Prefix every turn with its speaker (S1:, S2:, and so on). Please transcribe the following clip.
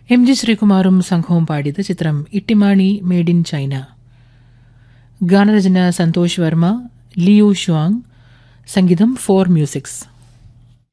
S1: M G ശ്രീകുമാറും സംഘവും പാടിയത്. ചിത്രം ഇട്ടിമാണി മെയ്ഡ് ഇൻ ചൈന. ഗാനരചന സന്തോഷ് വർമ്മ, ലിയു ഷ്വാങ്, സംഗീതം ഫോർ മ്യൂസിക്സ്.